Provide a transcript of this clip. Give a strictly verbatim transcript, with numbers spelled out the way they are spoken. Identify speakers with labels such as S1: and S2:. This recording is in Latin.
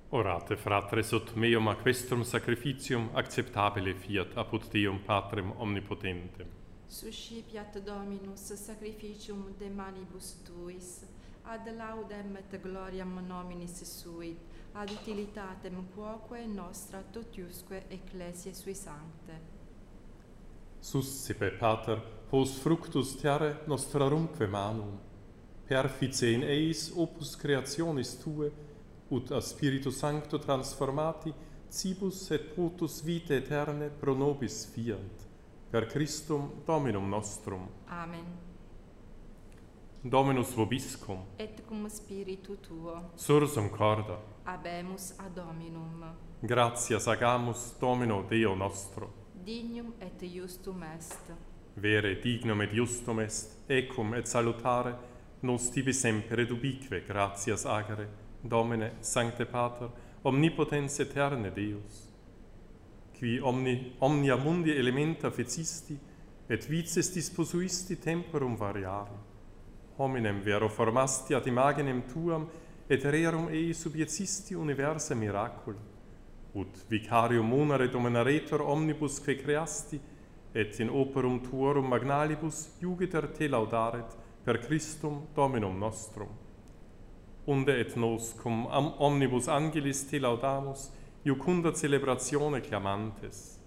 S1: Orate, fratres, ut meum a questum sacrificium acceptabile fiat apud Deum Patrem omnipotentem.
S2: Suscipiat Dominus sacrificium de manibus tuis, ad laudem et gloriam nominis sui, ad utilitatem quoque nostra totiusque ecclesiae sui sancte.
S1: Suscipe, Pater, pos fructus terrae nostrarumque manum, perfice in eis opus creationis Tue, ut a Spiritu Sancto transformati, cibus et potus vitae aeterne pro nobis fiant, per Christum Dominum nostrum.
S2: Amen.
S1: Dominus vobiscum,
S2: Et cum spiritu tuo,
S1: sursum corda,
S2: habemus ad Dominum.
S1: gratias agamus Domino Deo nostro.
S2: Dignum et justum est.
S1: Vere dignum et justum est, ecum et salutare, nos tibi semper et ubique gratias agere, Domine, Sancte Pater, omnipotens aeterne Deus, qui omni, omnia mundi elementa fecisti, et vices disposuisti temporum variare. Hominem vero formasti ad imaginem Tuam, et rerum ei subiecisti universa miracula, ut vicarium munere dominaretur omnibus que creasti, et in operum Tuorum magnalibus iugiter te laudaret per Christum Dominum nostrum. Unde et nos cum omnibus angelis te laudamus, iucunda celebratione clamantes.